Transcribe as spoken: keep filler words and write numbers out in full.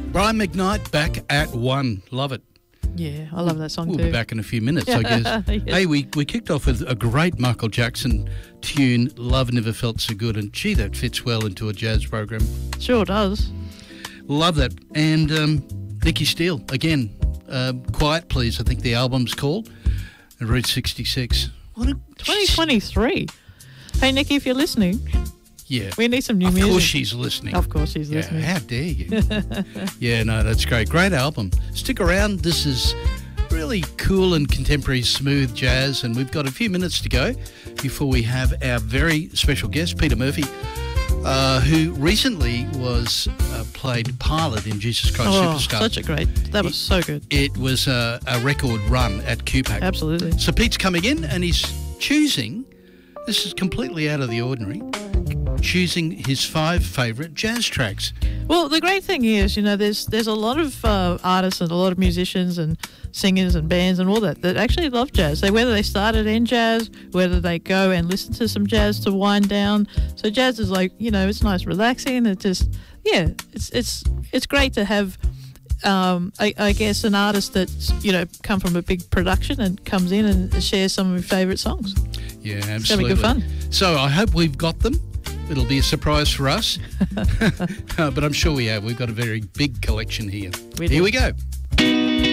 Brian McKnight back at one. Love it. Yeah, I love that song We'll too. be back in a few minutes, I guess. Yes. Hey, we, we kicked off with a great Michael Jackson tune, Love Never Felt So Good, and gee, that fits well into a jazz program. Sure does. Love that. And um, Nikki Steele, again, uh, Quiet Please, I think the album's called, Route sixty-six. What a... twenty twenty-three. Hey, Nikki, if you're listening, Yeah. we need some new of music. Of course she's listening. Of course she's yeah, listening. How dare you? Yeah, no, that's great. Great album. Stick around. This is really cool and contemporary smooth jazz, and we've got a few minutes to go before we have our very special guest, Peter Murphy, uh, who recently was uh, played Pilot in Jesus Christ Oh, Superstar. such a great, that was so good. It was a, a record run at Q PAC. Absolutely. So Pete's coming in and he's choosing, this is completely out of the ordinary, choosing his five favourite jazz tracks. Well, the great thing is, you know, there's there's a lot of uh, artists and a lot of musicians and singers and bands and all that that actually love jazz. They whether they started in jazz, whether they go and listen to some jazz to wind down. So jazz is like, you know, it's nice, relaxing. It just, yeah, it's it's it's great to have. Um, I, I guess an artist that's, you know, come from a big production and comes in and shares some of your favourite songs. Yeah, absolutely. It's going to be good fun. So I hope we've got them. It'll be a surprise for us. uh, but I'm sure we have. We've got a very big collection here. We Here do. we go.